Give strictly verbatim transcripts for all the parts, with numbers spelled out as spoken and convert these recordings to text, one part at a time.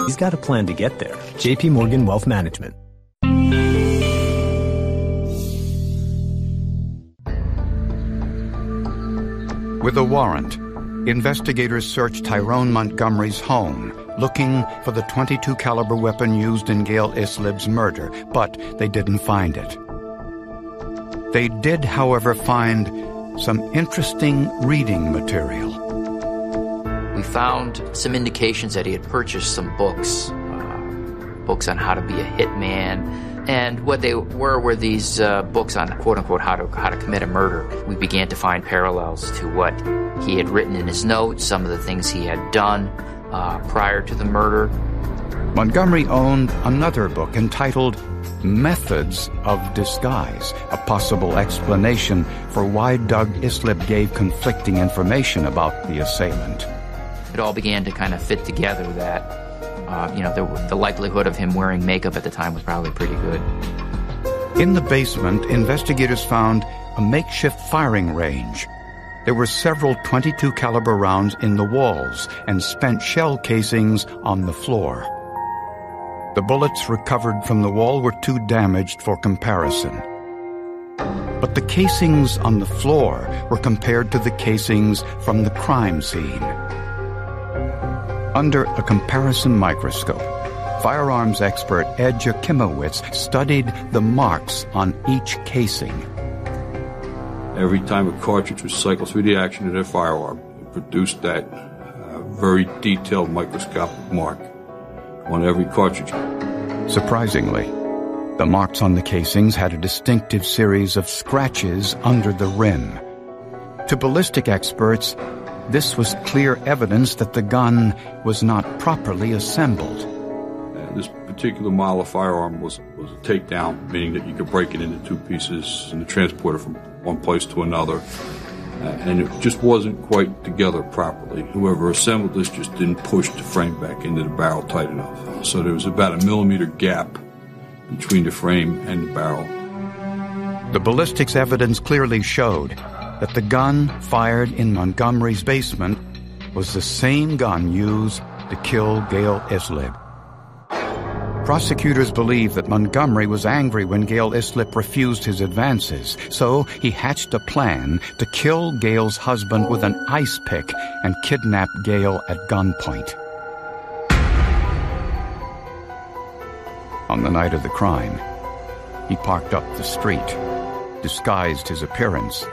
He's got a plan to get there. J P Morgan Wealth Management. With a warrant, investigators searched Tyrone Montgomery's home, looking for the twenty-two caliber weapon used in Gail Islib's murder, but they didn't find it. They did, however, find some interesting reading material. We found some indications that he had purchased some books, uh, books on how to be a hitman, and what they were were these uh, books on quote-unquote how to how to commit a murder. We began to find parallels to what he had written in his notes, some of the things he had done uh, prior to the murder. Montgomery owned another book entitled Methods of Disguise, a possible explanation for why Doug Islib gave conflicting information about the assailant. It all began to kind of fit together that Uh, you know, the, the likelihood of him wearing makeup at the time was probably pretty good. In the basement, investigators found a makeshift firing range. There were several twenty-two caliber rounds in the walls and spent shell casings on the floor. The bullets recovered from the wall were too damaged for comparison. But the casings on the floor were compared to the casings from the crime scene. Under a comparison microscope, firearms expert Ed Jakimowicz studied the marks on each casing. Every time a cartridge was cycled through the action of their firearm, it produced that uh, very detailed microscopic mark on every cartridge. Surprisingly, the marks on the casings had a distinctive series of scratches under the rim. To ballistic experts, this was clear evidence that the gun was not properly assembled. Uh, this particular model of firearm was, was a takedown, meaning that you could break it into two pieces and transport it from one place to another. Uh, and it just wasn't quite together properly. Whoever assembled this just didn't push the frame back into the barrel tight enough. So there was about a millimeter gap between the frame and the barrel. The ballistics evidence clearly showed that the gun fired in Montgomery's basement was the same gun used to kill Gail Islib. Prosecutors believe that Montgomery was angry when Gail Islib refused his advances, so he hatched a plan to kill Gail's husband with an ice pick and kidnap Gail at gunpoint. On the night of the crime, he parked up the street, disguised his appearance,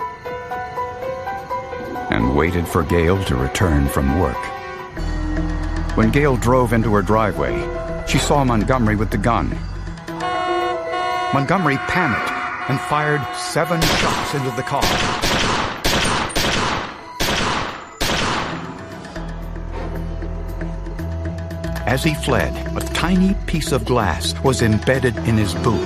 and waited for Gail to return from work. When Gail drove into her driveway, she saw Montgomery with the gun. Montgomery panicked and fired seven shots into the car. As he fled, a tiny piece of glass was embedded in his boot.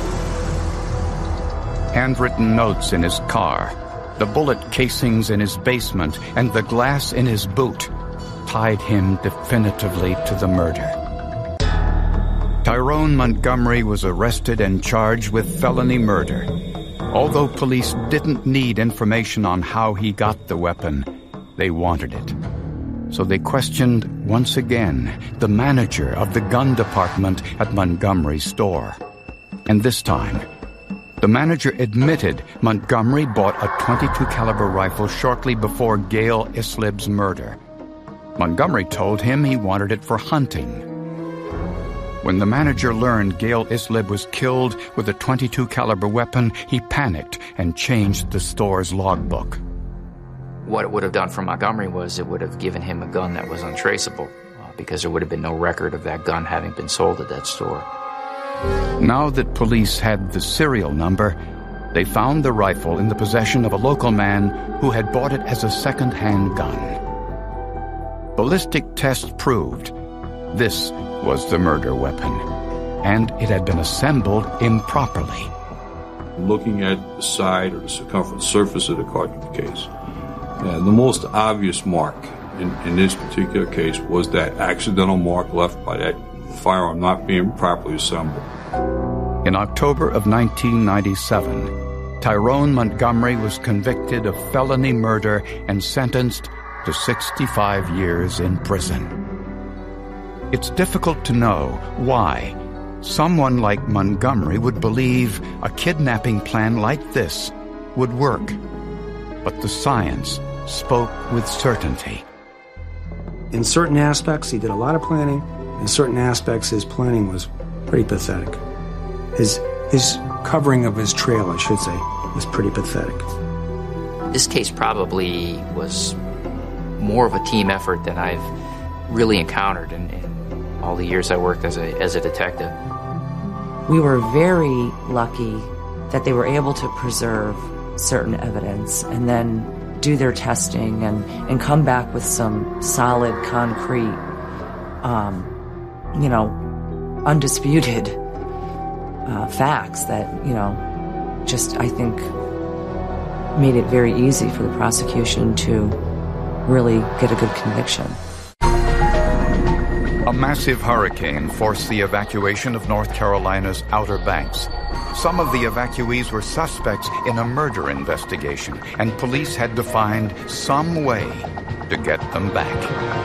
Handwritten notes in his car, the bullet casings in his basement, and the glass in his boot tied him definitively to the murder. Tyrone Montgomery was arrested and charged with felony murder. Although police didn't need information on how he got the weapon, they wanted it. So they questioned, once again, the manager of the gun department at Montgomery's store. And this time, the manager admitted Montgomery bought a twenty-two caliber rifle shortly before Gail Islib's murder. Montgomery told him he wanted it for hunting. When the manager learned Gail Islib was killed with a twenty-two caliber weapon, he panicked and changed the store's logbook. What it would have done for Montgomery was it would have given him a gun that was untraceable, uh, because there would have been no record of that gun having been sold at that store. Now that police had the serial number, they found the rifle in the possession of a local man who had bought it as a second-hand gun. Ballistic tests proved this was the murder weapon, and it had been assembled improperly. Looking at the side or the circumference surface of the cartridge case, uh, the most obvious mark in, in this particular case was that accidental mark left by that firearm not being properly assembled. In October of nineteen ninety-seven, Tyrone Montgomery was convicted of felony murder and sentenced to sixty-five years in prison. It's difficult to know why someone like Montgomery would believe a kidnapping plan like this would work. But the science spoke with certainty. In certain aspects, he did a lot of planning. In certain aspects, his planning was pretty pathetic. His, his covering of his trail, I should say, was pretty pathetic. This case probably was more of a team effort than I've really encountered in, in all the years I worked as a, as a detective. We were very lucky that they were able to preserve certain evidence and then do their testing and, and come back with some solid, concrete, um, you know, undisputed uh, facts that, you know, just, I think, made it very easy for the prosecution to really get a good conviction. A massive hurricane forced the evacuation of North Carolina's Outer Banks. Some of the evacuees were suspects in a murder investigation, and police had to find some way to get them back.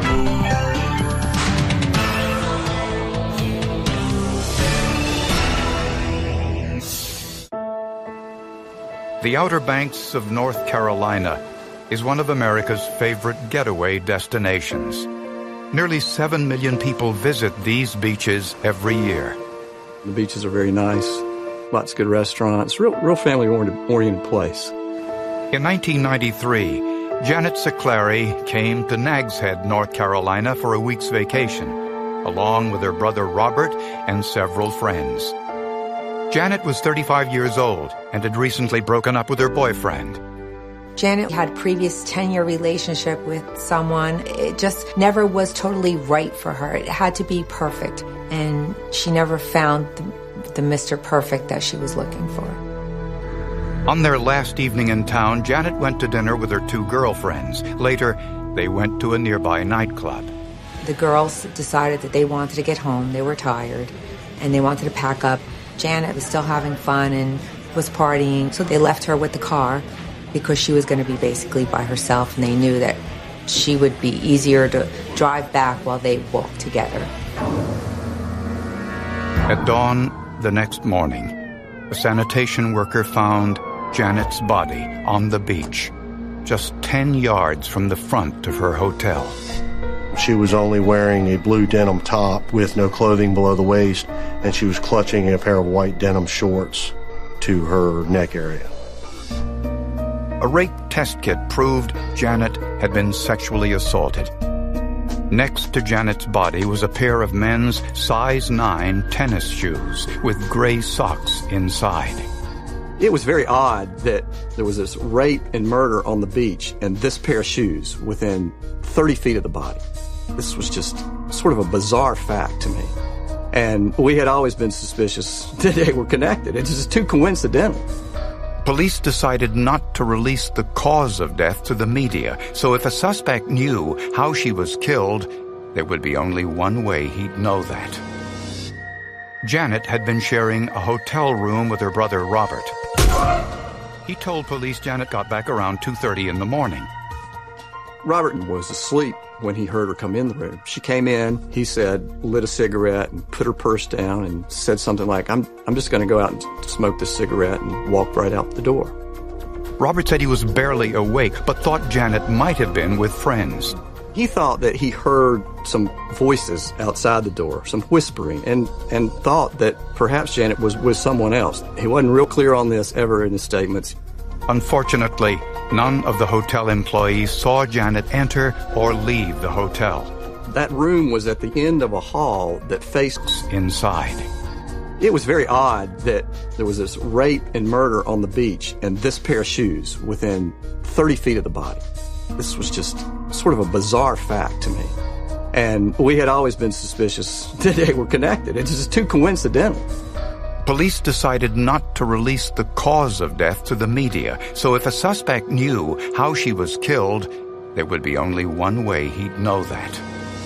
The Outer Banks of North Carolina is one of America's favorite getaway destinations. Nearly seven million people visit these beaches every year. The beaches are very nice. Lots of good restaurants. Real, real family-oriented place. In nineteen ninety-three, Janet Siclari came to Nags Head, North Carolina for a week's vacation, along with her brother Robert and several friends. Janet was thirty-five years old and had recently broken up with her boyfriend. Janet had a previous ten-year relationship with someone. It just never was totally right for her. It had to be perfect, and she never found the, the Mister Perfect that she was looking for. On their last evening in town, Janet went to dinner with her two girlfriends. Later, they went to a nearby nightclub. The girls decided that they wanted to get home. They were tired, and they wanted to pack up. Janet was still having fun and was partying, so they left her with the car, because she was going to be basically by herself, and they knew that she would be easier to drive back while they walked together. At dawn the next morning, a sanitation worker found Janet's body on the beach, just ten yards from the front of her hotel. She was only wearing a blue denim top with no clothing below the waist, and she was clutching a pair of white denim shorts to her neck area. A rape test kit proved Janet had been sexually assaulted. Next to Janet's body was a pair of men's size nine tennis shoes with gray socks inside. It was very odd that there was this rape and murder on the beach and this pair of shoes within thirty feet of the body. This was just sort of a bizarre fact to me. And we had always been suspicious that they were connected. It's just too coincidental. Police decided not to release the cause of death to the media, so if a suspect knew how she was killed, there would be only one way he'd know that. Janet had been sharing a hotel room with her brother Robert. He told police Janet got back around two thirty in the morning. Robert was asleep when he heard her come in the room. She came in, he said, lit a cigarette and put her purse down and said something like, I'm, I'm just going to go out and smoke this cigarette, and walked right out the door. Robert said he was barely awake, but thought Janet might have been with friends. He thought that he heard some voices outside the door, some whispering, and, and thought that perhaps Janet was with someone else. He wasn't real clear on this ever in his statements. Unfortunately, none of the hotel employees saw Janet enter or leave the hotel. That room was at the end of a hall that faced inside. It was very odd that there was this rape and murder on the beach and this pair of shoes within thirty feet of the body. This was just sort of a bizarre fact to me. And we had always been suspicious that they were connected. It's just too coincidental. Police decided not to release the cause of death to the media, so if a suspect knew how she was killed, there would be only one way he'd know that.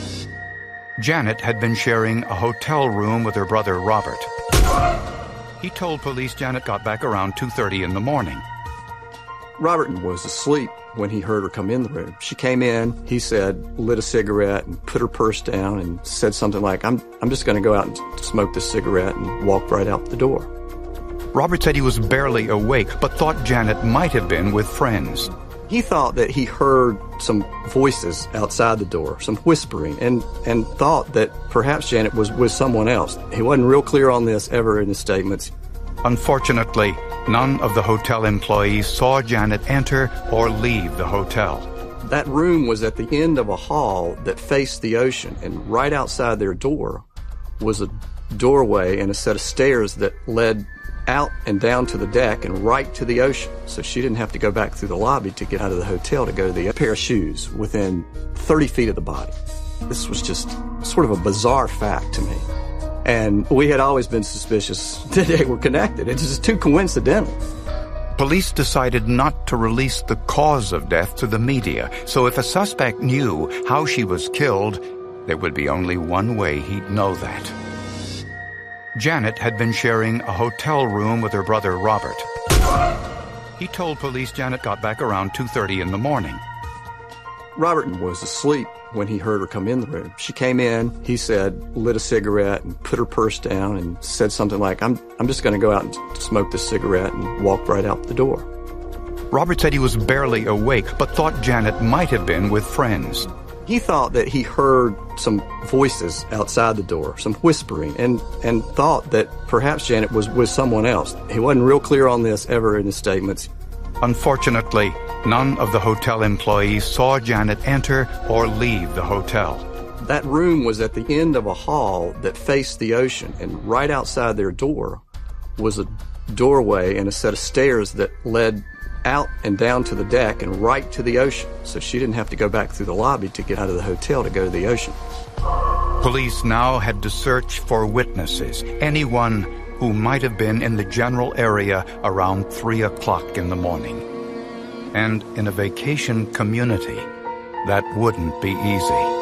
Janet had been sharing a hotel room with her brother Robert. He told police Janet got back around two thirty in the morning. Robert was asleep when he heard her come in the room. She came in, he said, lit a cigarette and put her purse down and said something like, I'm, I'm just going to go out and smoke this cigarette, and walked right out the door. Robert said he was barely awake, but thought Janet might have been with friends. He thought that he heard some voices outside the door, some whispering, and, and thought that perhaps Janet was with someone else. He wasn't real clear on this ever in his statements. Unfortunately, none of the hotel employees saw Janet enter or leave the hotel. That room was at the end of a hall that faced the ocean, and right outside their door was a doorway and a set of stairs that led out and down to the deck and right to the ocean. So she didn't have to go back through the lobby to get out of the hotel to go to the pair of shoes within thirty feet of the body. This was just sort of a bizarre fact to me. And we had always been suspicious that they were connected. It's just too coincidental. Police decided not to release the cause of death to the media, so if a suspect knew how she was killed, there would be only one way he'd know that. Janet had been sharing a hotel room with her brother Robert. He told police Janet got back around two thirty in the morning. Robert was asleep when he heard her come in the room. She came in, he said, lit a cigarette and put her purse down and said something like, I'm, I'm just going to go out and smoke this cigarette, and walked right out the door. Robert said he was barely awake, but thought Janet might have been with friends. He thought that he heard some voices outside the door, some whispering, and, and thought that perhaps Janet was with someone else. He wasn't real clear on this ever in his statements. Unfortunately, none of the hotel employees saw Janet enter or leave the hotel. That room was at the end of a hall that faced the ocean, and right outside their door was a doorway and a set of stairs that led out and down to the deck and right to the ocean. So she didn't have to go back through the lobby to get out of the hotel to go to the ocean. Police now had to search for witnesses, anyone who might have been in the general area around three o'clock in the morning. And in a vacation community, that wouldn't be easy.